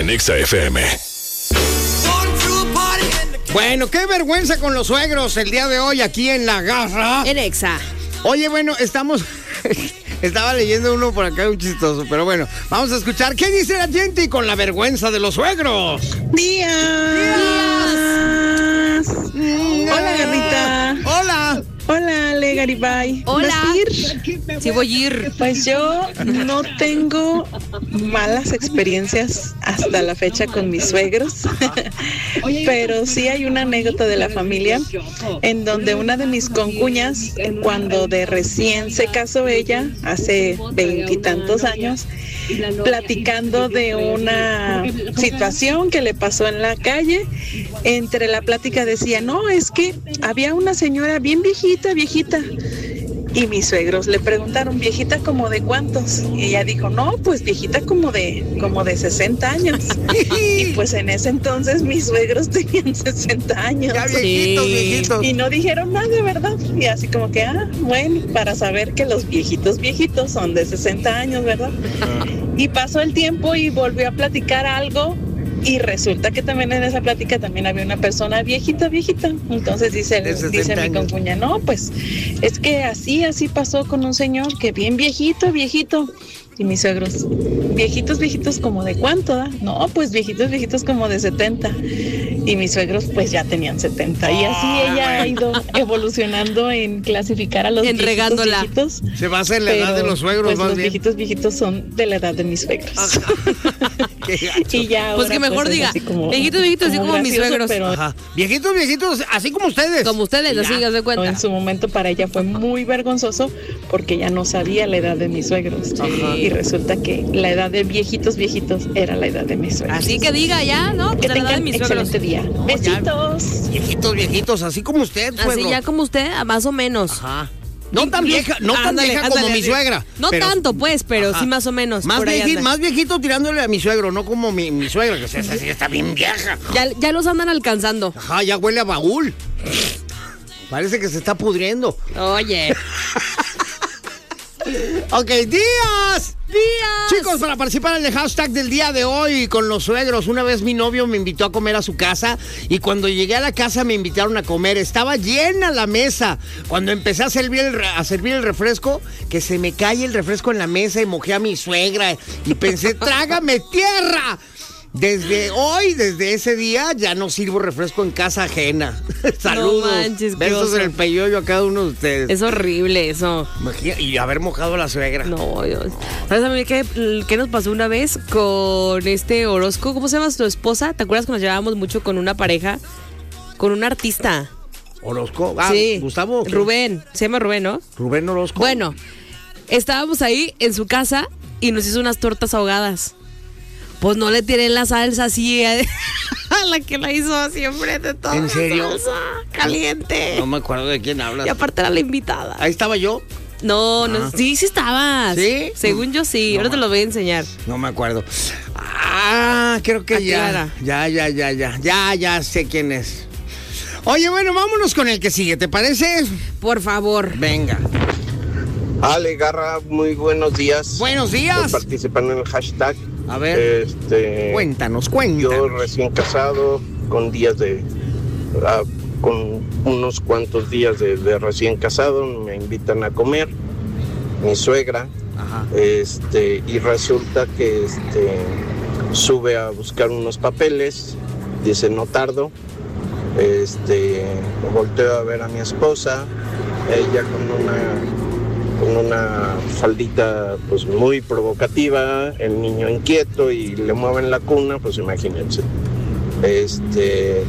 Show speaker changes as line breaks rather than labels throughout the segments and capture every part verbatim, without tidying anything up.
en Exa F M.
Bueno, qué vergüenza con los suegros el día de hoy aquí en La Garra.
En Exa.
Oye, bueno, estamos... Estaba leyendo uno por acá, un chistoso, pero bueno, vamos a escuchar qué dice la gente con la vergüenza de los suegros.
¡Días! ¡Días! Hola, Garrita.
Hola.
Hola, Ale, Garibay.
Hola.
¿Vas a ir?
Sí, voy a ir.
Pues yo no tengo malas experiencias hasta la fecha con mis suegros, pero sí hay una anécdota de la familia en donde una de mis concuñas, cuando de recién se casó ella, hace veintitantos años, platicando de una situación que le pasó en la calle, entre la plática decía, no, es que había una señora bien viejita, viejita, y mis suegros le preguntaron, ¿viejita como de cuántos? Y ella dijo, no, pues viejita como de como de sesenta años. Y pues en ese entonces mis suegros tenían sesenta años.
Ya viejitos, sí. viejitos.
Y no dijeron nada, de verdad. Y así como que, ah, bueno, para saber que los viejitos, viejitos son de sesenta años, ¿verdad? Uh-huh. Y pasó el tiempo y volvió a platicar algo. Y resulta que también en esa plática también había una persona viejita, viejita. Entonces dice, dice mi concuña, no, pues es que así, así pasó con un señor que bien viejito, viejito. Y mis suegros, viejitos, viejitos, ¿como de cuánto da? No, pues viejitos, viejitos como de setenta. Y mis suegros pues ya tenían setenta. Y así ella ha ido evolucionando en clasificar a los viejitos, viejitos.
Se va a hacer la edad de los suegros,
pues
más
los
bien.
viejitos, viejitos son de la edad de mis suegros. Y ya ahora,
pues que mejor
pues,
diga,
como,
viejitos, viejitos, así como mis suegros.
Pero...
Ajá. Viejitos, viejitos, así como ustedes.
Como ustedes, así que se cuenta.
En su momento para ella fue muy vergonzoso porque ella no sabía la edad de mis suegros. Ajá. Y resulta que la edad de viejitos, viejitos era la edad de mis suegros.
Así que diga ya, ¿no?
Que
pues la edad de mis suegros.
Excelente día. Besitos.
Ya, viejitos, viejitos, así como usted, suegro.
Así ya como usted, más o menos.
Ajá. No tan vieja, no tan
ándale,
vieja
ándale,
como mi suegra.
No
pero,
tanto, pues, pero ajá. sí más o menos.
Más, vieji, más viejito tirándole a mi suegro, no como mi, mi suegra, que se, se, está bien vieja.
Ya, ya los andan alcanzando.
Ajá, ya huele a baúl. Parece que se está pudriendo.
Oye.
Ok, días.
Días.
Chicos, para participar en el hashtag del día de hoy con los suegros, una vez mi novio me invitó a comer a su casa y cuando llegué a la casa me invitaron a comer. Estaba llena la mesa. Cuando empecé a servir el, a servir el refresco, que se me cae el refresco en la mesa y mojé a mi suegra y pensé, trágame tierra. Desde hoy, desde ese día, ya no sirvo refresco en casa ajena. Saludos.
No manches,
besos en el peyoyo a cada uno de ustedes.
Es horrible eso.
Imagina, y haber mojado a la suegra.
No, Dios. ¿Sabes a mí qué, qué nos pasó una vez con este Orozco? ¿Cómo se llama tu esposa? ¿Te acuerdas que nos llevábamos mucho con una pareja? Con un artista.
¿Orozco? Ah,
sí.
¿Gustavo? ¿Qué?
Rubén. Se llama Rubén, ¿no?
Rubén Orozco.
Bueno, estábamos ahí en su casa y nos hizo unas tortas ahogadas. Pues no le tiré la salsa así a la que la hizo siempre de todo.
¿En serio?
Salsa caliente.
No me acuerdo de quién hablas.
Y aparte era la invitada.
¿Ahí estaba yo?
No, no,
ah.
sí, sí estabas.
¿Sí?
Según yo sí, no, ahora te lo voy a enseñar.
No me acuerdo. Ah, creo que ya. Ya, ya, ya, ya. Ya, ya sé quién es. Oye, bueno, vámonos con el que sigue, ¿te parece?
Por favor.
Venga.
Ale, Garra, muy buenos días.
Buenos días.
Estoy participando en el hashtag.
A ver,
este,
cuéntanos, cuéntanos.
Yo recién casado, con días de... Uh, con unos cuantos días de, de recién casado, me invitan a comer, mi suegra.
Ajá.
Este, y resulta que este, sube a buscar unos papeles, dice no tardo, este, volteo a ver a mi esposa, ella con una... con una faldita pues muy provocativa, el niño inquieto y le mueven la cuna, pues imagínense. Este,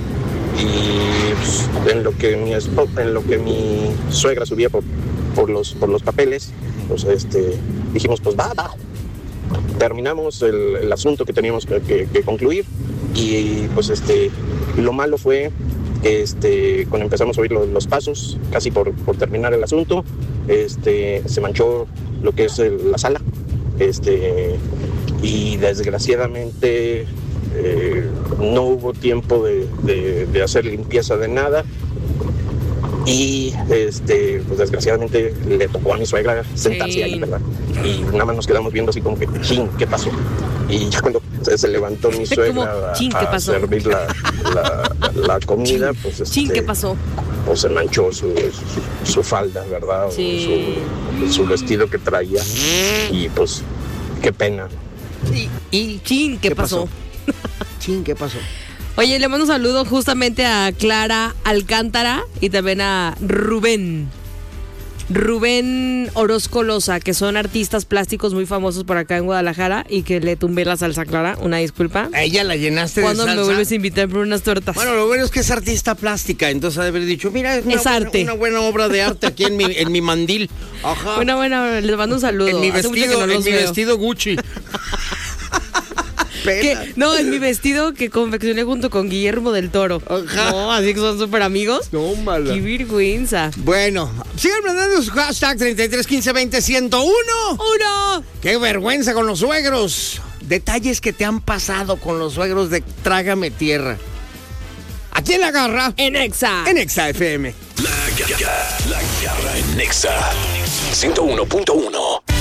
y pues, en lo que mi en lo que mi suegra subía por, por los por los papeles, pues este dijimos pues va, va. Terminamos el, el asunto que teníamos que, que, que concluir y pues este lo malo fue este cuando empezamos a oír los, los pasos, casi por, por terminar el asunto, este se manchó lo que es el, la sala, este y desgraciadamente eh, no hubo tiempo de, de, de hacer limpieza de nada y este pues desgraciadamente le tocó a mi suegra sentarse sí. ahí, ¿verdad? y nada más nos quedamos viendo así como que, chin, ¿qué pasó? Y ya cuando se, se levantó mi suegra a,
chin, ¿qué
a
pasó?
servir la, la, la comida,
Chin,
pues
chin,
este,
¿qué pasó?
pues se manchó su, su, su falda, ¿verdad?
Sí.
O su, su vestido que traía y pues qué pena.
Y, y
Chin, ¿qué, pasó?
Chin, ¿qué pasó?
Oye, le mando un saludo justamente a Clara Alcántara y también a Rubén. Rubén Orozco Loza, que son artistas plásticos muy famosos por acá en Guadalajara y que le tumbé la salsa Clara. Una disculpa.
A ella la llenaste de
¿Cuándo
salsa.
me vuelves a invitar por unas tortas?
Bueno, lo bueno es que es artista plástica, entonces ha de haber dicho, mira, es, una,
Es
buena,
arte.
una buena obra de arte aquí en mi, en mi mandil. Ajá.
Bueno, bueno, les mando un saludo.
en mi
Hace mucho
vestido,
que no
en
los
mi
veo.
vestido Gucci.
¿Qué? No, en mi vestido que confeccioné junto con Guillermo del Toro.
Ajá.
No, así que son súper amigos.
No, mala.
Qué vergüenza.
Bueno, sigan mandando su hashtag treinta y tres quince veinte ciento uno.
¡Uno!
¡Qué vergüenza con los suegros! Detalles que te han pasado con los suegros de Trágame Tierra. ¿A quién la agarra?
En Exa.
En Exa F M.
La garra, la garra en Nexa ciento uno punto uno.